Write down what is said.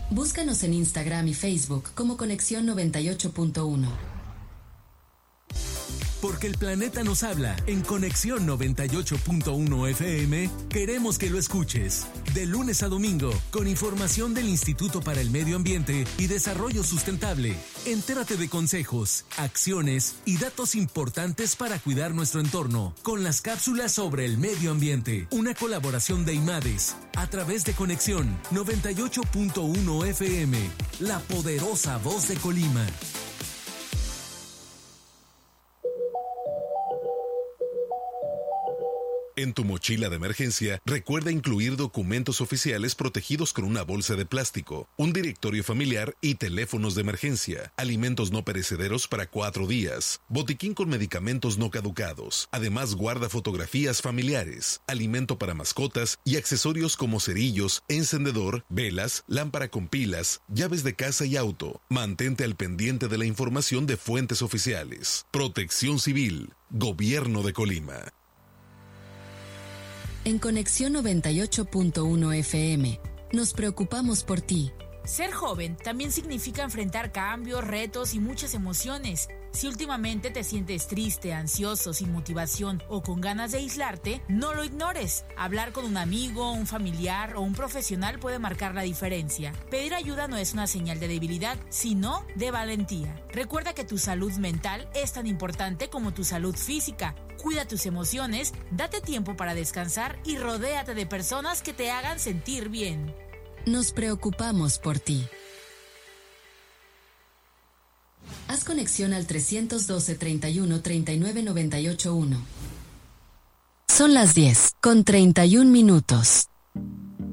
Búscanos en Instagram y Facebook como Conexión 98.1. Porque el planeta nos habla. En Conexión 98.1 FM, queremos que lo escuches. De lunes a domingo, con información del Instituto para el Medio Ambiente y Desarrollo Sustentable. Entérate de consejos, acciones y datos importantes para cuidar nuestro entorno, con las cápsulas sobre el medio ambiente. Una colaboración de IMADES, a través de Conexión 98.1 FM, la poderosa voz de Colima. En tu mochila de emergencia, recuerda incluir documentos oficiales protegidos con una bolsa de plástico, un directorio familiar y teléfonos de emergencia, alimentos no perecederos para 4 días, botiquín con medicamentos no caducados. Además, guarda fotografías familiares, alimento para mascotas y accesorios como cerillos, encendedor, velas, lámpara con pilas, llaves de casa y auto. Mantente al pendiente de la información de fuentes oficiales. Protección Civil, Gobierno de Colima. En Conexión 98.1 FM, nos preocupamos por ti. Ser joven también significa enfrentar cambios, retos y muchas emociones. Si últimamente te sientes triste, ansioso, sin motivación o con ganas de aislarte, no lo ignores. Hablar con un amigo, un familiar o un profesional puede marcar la diferencia. Pedir ayuda no es una señal de debilidad, sino de valentía. Recuerda que tu salud mental es tan importante como tu salud física. Cuida tus emociones, date tiempo para descansar y rodéate de personas que te hagan sentir bien. Nos preocupamos por ti. Haz conexión al 312-31-39-98-1. Son las 10:31.